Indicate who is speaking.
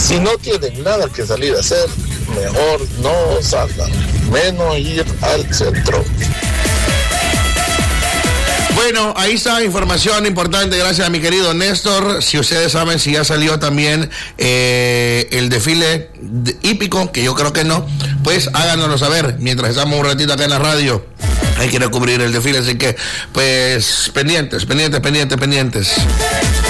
Speaker 1: Si no tienen nada que salir a hacer, mejor no salgan, menos ir al centro.
Speaker 2: Bueno, ahí está información importante, gracias a mi querido Néstor. Si ustedes saben si ya salió también el desfile hípico, que yo creo que no, pues háganoslo saber mientras estamos un ratito acá en la radio. Hay que ir a cubrir el desfile, así que pues pendientes.